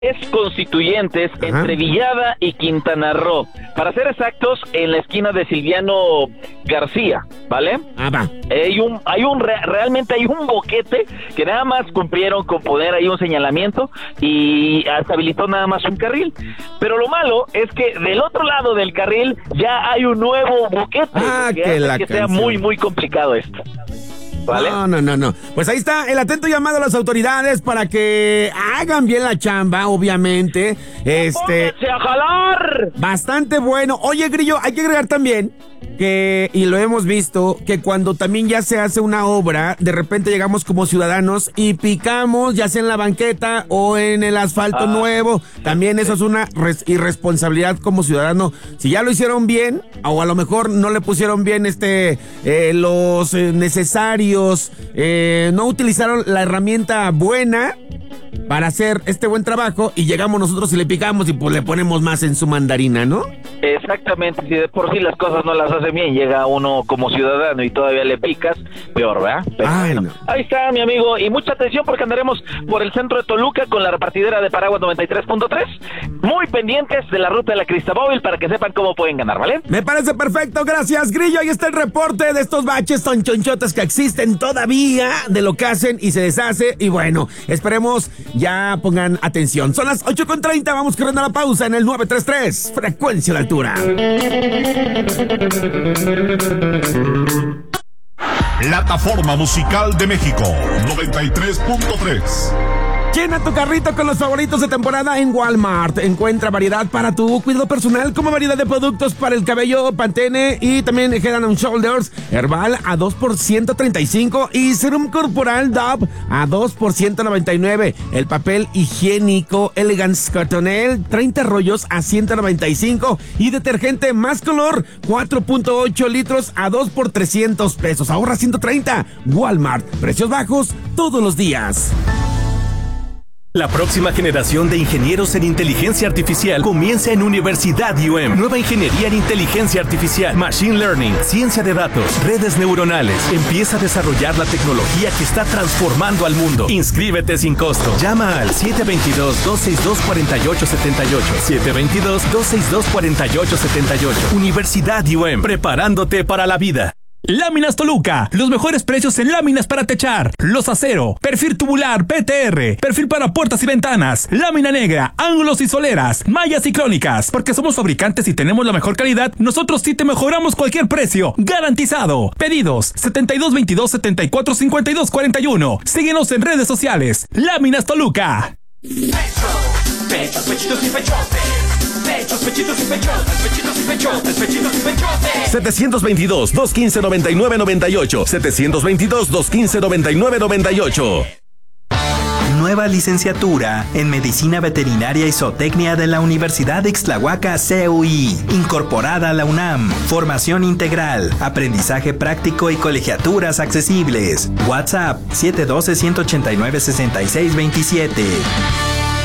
Constituyentes. Ajá. Entre Villada y Quintana Roo, para ser exactos, en la esquina de Silviano García, ¿vale? Va. Realmente hay un boquete que nada más cumplieron con poner ahí un señalamiento y hasta habilitó nada más un carril, pero lo malo es que del otro lado del carril ya hay un nuevo boquete que sea muy, muy complicado esto. ¿Vale? No. Pues ahí está el atento llamado a las autoridades para que hagan bien la chamba, obviamente. ¡Pónganse a jalar! Bastante bueno. Oye, Grillo, hay que agregar también que, y lo hemos visto, que cuando también ya se hace una obra, de repente llegamos como ciudadanos y picamos, ya sea en la banqueta o en el asfalto nuevo. También eso es una irresponsabilidad como ciudadano. Si ya lo hicieron bien, o a lo mejor no le pusieron bien los necesarios, no utilizaron la herramienta buena para hacer este buen trabajo, y llegamos nosotros y le picamos y pues le ponemos más en su mandarina, ¿no? Exactamente, si de por sí las cosas no las hace bien, llega uno como ciudadano y todavía le picas, peor, ¿verdad? Pero bueno, ahí está, mi amigo, y mucha atención porque andaremos por el centro de Toluca con la repartidera de Paraguas 93.3, muy pendientes de la ruta de la Cristabóvil para que sepan cómo pueden ganar, ¿vale? Me parece perfecto, gracias, Grillo. Ahí está el reporte de estos baches tan chonchotes que existen todavía, de lo que hacen y se deshace, y bueno, esperemos ya pongan atención. Son las 8:30, vamos corriendo a la pausa en el 933, frecuencia de altura. Plataforma Musical de México 93.3. Llena tu carrito con los favoritos de temporada en Walmart. Encuentra variedad para tu cuidado personal, como variedad de productos para el cabello, Pantene y también Head and Shoulders Herbal a 2 por 135 y Serum Corporal Dove a 2 por 199. El papel higiénico Elegance Cottonelle 30 rollos a 195 y detergente Más Color 4.8 litros a 2 por 300 pesos. Ahorra 130. Walmart, precios bajos todos los días. La próxima generación de ingenieros en inteligencia artificial comienza en Universidad IUM. Nueva ingeniería en inteligencia artificial, machine learning, ciencia de datos, redes neuronales. Empieza a desarrollar la tecnología que está transformando al mundo. Inscríbete sin costo. Llama al 722-262-4878. 722-262-4878. Universidad IUM, preparándote para la vida. Láminas Toluca, los mejores precios en láminas para techar, los acero, perfil tubular PTR, perfil para puertas y ventanas, lámina negra, ángulos y soleras, mallas y crónicas. Porque somos fabricantes y tenemos la mejor calidad, nosotros sí te mejoramos cualquier precio, garantizado. Pedidos 7222-745241. Síguenos en redes sociales. Láminas Toluca. Pechos, pechitos y pechotes. Pechos, pechitos y pechotes. Pechitos y pechotes. Pechitos y pechotes. 722-215-9998. 722-215-9998. Nueva licenciatura en Medicina Veterinaria y Zootecnia de la Universidad de Ixtlahuaca CUI, incorporada a la UNAM. Formación integral, aprendizaje práctico y colegiaturas accesibles. WhatsApp 712-189-6627.